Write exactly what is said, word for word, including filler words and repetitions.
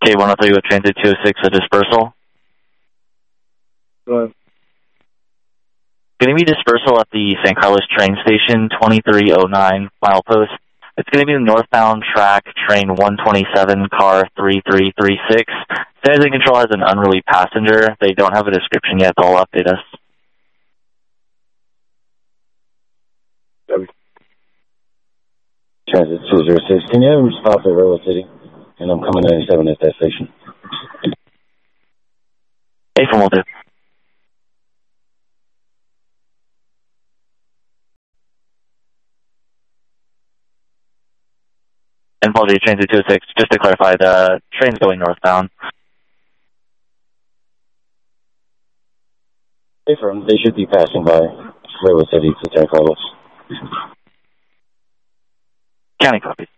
K one oh three with Transit two oh six, a dispersal. Go ahead. Going to be dispersal at the San Carlos train station, twenty-three oh nine mile post. It's going to be the northbound track, train one twenty-seven, car three three three six. Transit Control has an unrelieved passenger. They don't have a description yet. They'll update us. Transit two oh six, can you have him stop at Railroad City? And I'm coming ninety-seven at that station. Hey, from will do. And apologies, Transit two oh six, just to clarify, the train's going northbound. Hey, from, they should be passing by Railroad City to San Carlos. County copies.